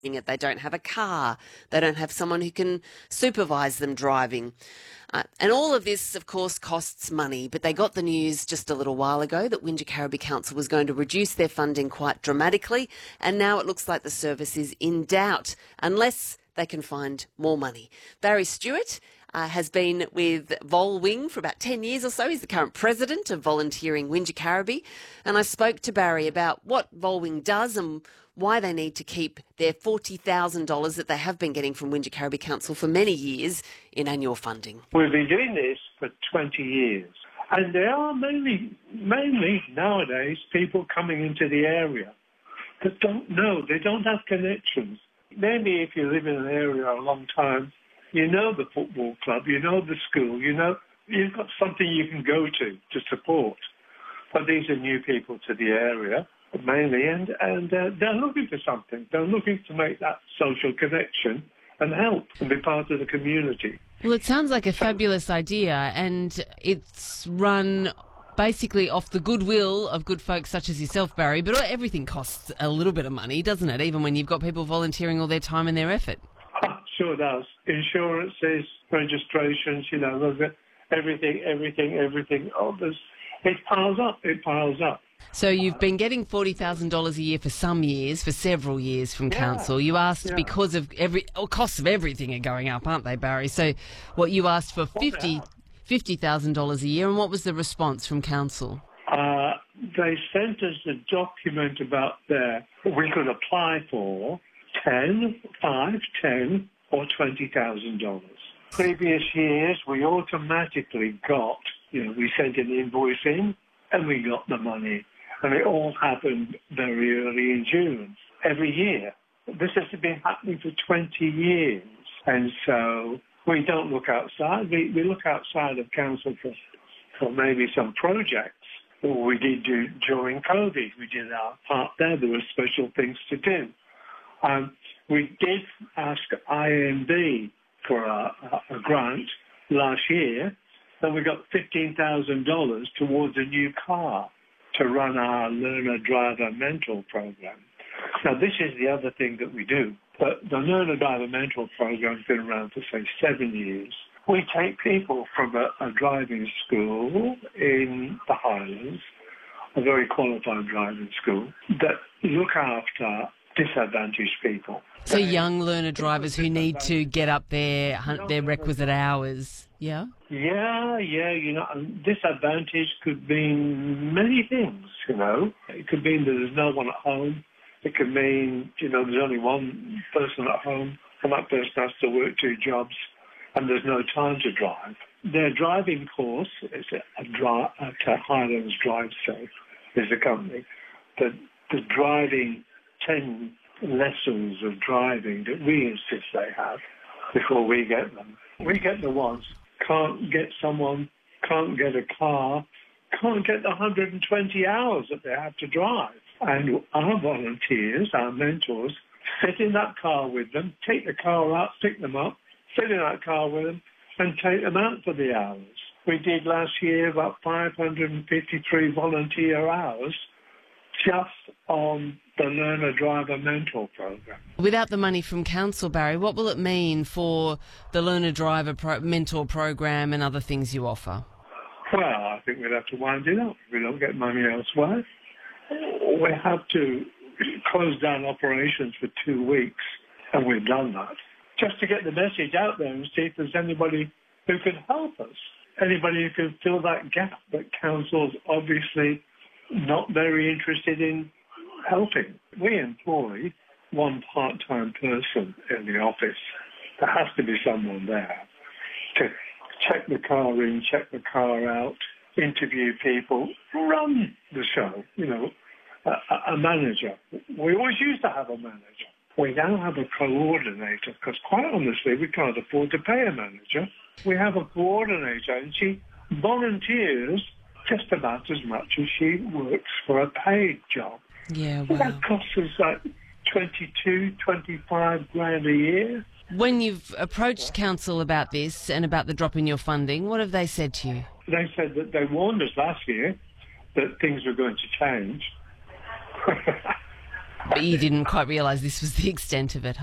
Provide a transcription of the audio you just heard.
it. They don't have a car. They don't have someone who can supervise them driving. And all of this, of course, costs money. But they got the news just a little while ago that Wingecarribee Council was going to reduce their funding quite dramatically. And now it looks like the service is in doubt unless they can find more money. Barry Stewart has been with Volwing for about 10 years or so. He's the current president of Volunteering Wingecarribee. And I spoke to Barry about what Volwing does and why they need to keep their $40,000 that they have been getting from Wingecarribee Council for many years in annual funding. We've been doing this for 20 years. And there are mainly nowadays people coming into the area that don't know. They don't have connections. Maybe if you live in an area a long time, you know the football club, you know the school, you know you've got something you can go to support. But these are new people to the area, mainly, and they're looking for something. They're looking to make that social connection and help and be part of the community. Well, it sounds like a fabulous idea, and it's run basically off the goodwill of good folks such as yourself, Barry, but everything costs a little bit of money, doesn't it, even when you've got people volunteering all their time and their effort? Sure does. Insurances, registrations, everything. Oh, it piles up. So you've been getting $40,000 a year for some years, for several years from council. You asked because of costs of everything are going up, aren't they, Barry? So what you asked for $50,000 a year, and what was the response from council? They sent us a document about we could apply for $10,000 or $20,000. Previous years, we automatically got, we sent an invoice in and we got the money. And it all happened very early in June. Every year. This has been happening for 20 years. And so we don't look outside. We look outside of council for maybe some projects. Or we did do during COVID. We did our part there. There were special things to do. We did ask IMB for a grant last year, and we got $15,000 towards a new car to run our Learner Driver Mentor program. Now, this is the other thing that we do. But the Learner Driver Mentor program has been around for, say, 7 years. We take people from a driving school in the Highlands, a very qualified driving school, that look after disadvantaged people. So young learner drivers who need to get up their requisite hours, yeah? Yeah, disadvantage could mean many things, It could mean that there's no one at home. It could mean, there's only one person at home, and that person has to work 2 jobs, and there's no time to drive. Their driving course is at Highlands Drive Safe, is a company. The driving 10 lessons of driving that we insist they have before we get them. We get the ones, can't get a car, can't get the 120 hours that they have to drive. And our volunteers, our mentors, sit in that car with them, take the car out, pick them up, sit in that car with them, and take them out for the hours. We did last year about 553 volunteer hours just on the Learner Driver Mentor program. Without the money from council, Barry, what will it mean for the Learner Driver Mentor program and other things you offer? Well, I think we'd have to wind it up. If we don't get money elsewhere, we have to close down operations for 2 weeks, and we've done that, just to get the message out there and see if there's anybody who can help us, anybody who can fill that gap that council's obviously not very interested in helping. We employ one part-time person in the office. There has to be someone there to check the car in, check the car out, interview people, run the show, a manager. We always used to have a manager. We now have a coordinator because, quite honestly, we can't afford to pay a manager. We have a coordinator, and she volunteers just about as much as she works for a paid job. Yeah, wow. That costs us like 22, 25 grand a year. When you've approached council about this and about the drop in your funding, what have they said to you? They said that they warned us last year that things were going to change. But you didn't quite realise this was the extent of it.